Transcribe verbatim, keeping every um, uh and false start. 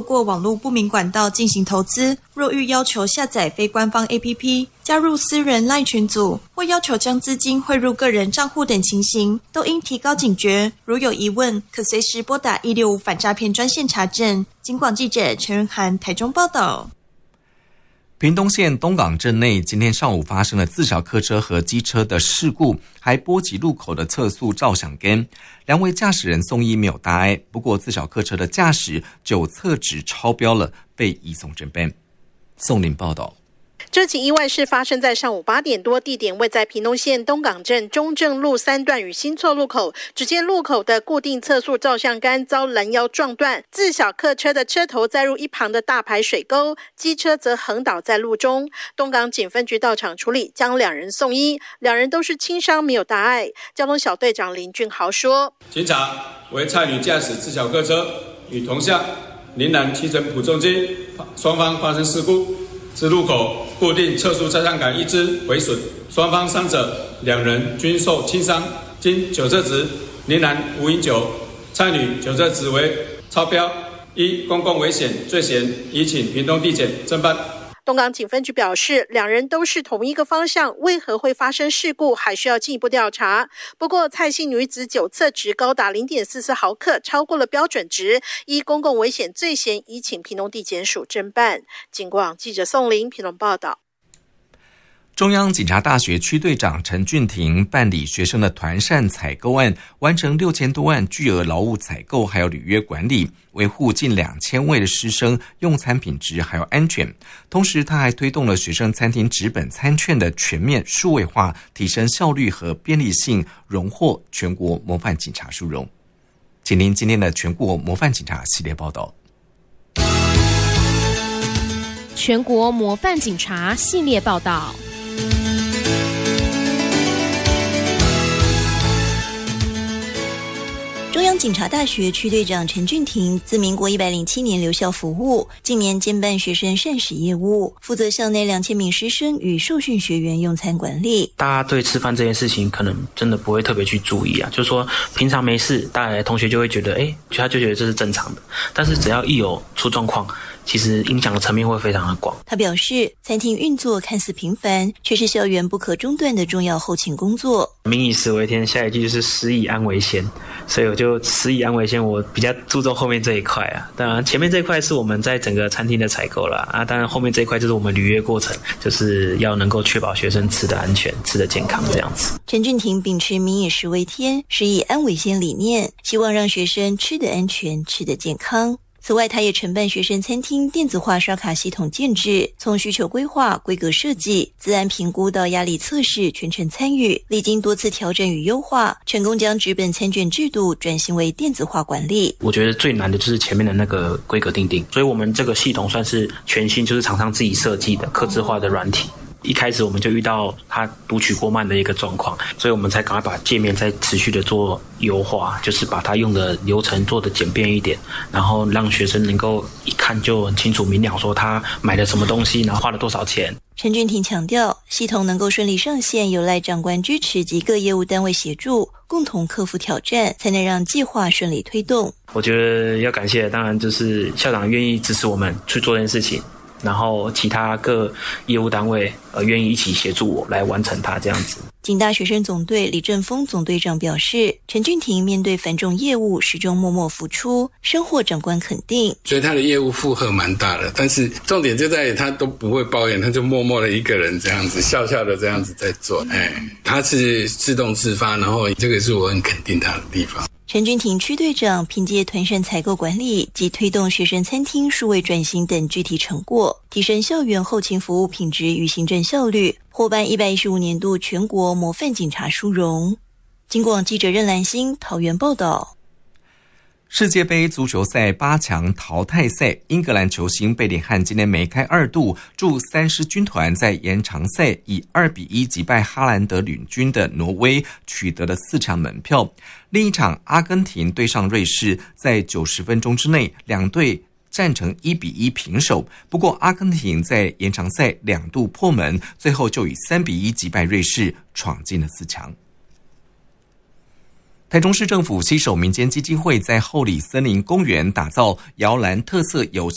过网络不明管道进行投资，若欲要求下载非官方 A P P、加入私人 LINE 群组或要求将资金汇入个人账户等情形，都应提高警觉。如有疑问，可随时拨打一六五反诈骗专线查证。警广记者陈润涵台中报道。 屏东县东港镇内今天上午发生了自小客车和机车的事故，还波及路口的测速照相杆，两位驾驶人送医没有大碍，不过自小客车的驾驶酒测值超标了，被移送侦办。宋林报道。 这起意外是发生在上午八点多，地点位在屏东县东港镇中正路三段与新错路口。只见路口的固定测速照相杆遭拦腰撞断，自小客车的车头载入一旁的大排水沟，机车则横倒在路中。东港警分局到场处理，将两人送医，两人都是轻伤，没有大碍。交通小队长林俊豪说： 经查，为蔡女驾驶自小客车与同向林南七城埔中街双方发生事故。自路口固定测速照相杆一支毁损，双方伤者两人均受轻伤，经酒测值，林南无饮酒，蔡女酒测值为超标，依公共危险罪嫌，已请屏东地检侦办。 东港警分局表示，两人都是同一个方向，为何会发生事故，还需要进一步调查。不过，蔡姓女子酒测值高达 零点四四毫克，超过了标准值，依公共危险罪嫌，已请屏东地检署侦办。警广记者宋玲屏东报道。 中央警察大学区队长陈俊廷办理学生的团膳采购案，完成六千多万巨额劳务采购，还有履约管理，维护近两千位的师生用餐品质还有安全。同时，他还推动了学生餐厅纸本餐券的全面数位化，提升效率和便利性，荣获全国模范警察殊荣。请听今天的全国模范警察系列报道。 全国模范警察系列报道。 中央警察大学区队长陈俊廷自民国一百零七年留校服务，近年兼办学生膳食业务，负责校内两千名师生与受训学员用餐管理。 大家对吃饭这件事情可能真的不会特别去注意啊，就是说平常没事，大家同学就会觉得，哎，他就觉得这是正常的。但是只要一有出状况，其实影响的层面会非常的广。 他表示，餐厅运作看似平凡，却是校园不可中断的重要后勤工作。 民以食为天，下一句就是食以安为先，所以我就食以安为先，我比较注重后面这一块啊。当然前面这一块是我们在整个餐厅的采购啦，啊，当然后面这一块就是我们履约过程，就是要能够确保学生吃的安全、吃的健康这样子。 陈俊廷秉持民以食为天、食以安为先理念，希望让学生吃得安全、吃得健康。此外，他也承办学生餐厅电子化刷卡系统建制，从需求规划、规格设计、资安评估到压力测试，全程参与，历经多次调整与优化，成功将纸本餐券制度转型为电子化管理。 我觉得最难的就是前面的那个规格定定，所以我们这个系统算是全新，就是厂商自己设计的客制化的软体。一开始我们就遇到它读取过慢的一个状况，所以我们才赶快把界面再持续的做优化，就是把它用的流程做的简便一点，然后让学生能够一看就很清楚明了说他买了什么东西，然后花了多少钱。 陈俊廷强调，系统能够顺利上线，有赖长官支持及各业务单位协助，共同克服挑战，才能让计划顺利推动。 我觉得要感谢，当然就是校长愿意支持我们去做这件事情，然后其他各业务单位呃愿意一起协助我来完成它这样子。 警大学生总队李正峰总队长表示，陈俊廷面对繁重业务始终默默付出，深获长官肯定。 所以他的业务负荷蛮大的，但是重点就在于他都不会抱怨，他就默默的一个人这样子笑笑的这样子在做。哎，他是自动自发，然后这个是我很肯定他的地方。 陈俊廷区队长凭借团膳采购管理及推动学生餐厅数位转型等具体成果，提升校园后勤服务品质与行政效率，获颁一百一十五年度全国模范警察殊荣。警广记者任兰心桃园报道。 世界杯足球赛八强淘汰赛，英格兰球星贝林汉今天梅开二度，助三狮军团在延长赛以二比一击败哈兰德领军的挪威，取得了四强门票。另一场阿根廷对上瑞士，在九十分钟之内，两队战成一比一平手。不过，阿根廷在延长赛两度破门，最后就以三比一击败瑞士，闯进了四强。台中市政府携手民间基金会，在后里森林公园打造摇篮特色游戏